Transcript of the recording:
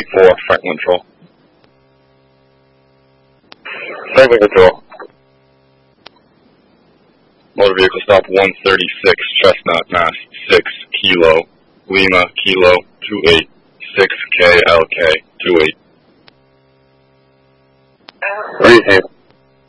4, Franklin Patrol. Franklin Patrol. Motor vehicle stop 136, Chestnut, Mass. 6 Kilo, Lima Kilo 28, 6 KLK 28.